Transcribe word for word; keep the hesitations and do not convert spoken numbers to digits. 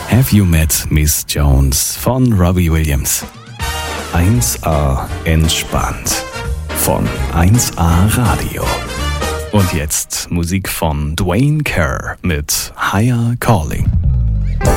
Have You Met Miss Jones von Robbie Williams. eins A entspannt von eins A Radio. Und jetzt Musik von Dwayne Kerr mit Higher Calling.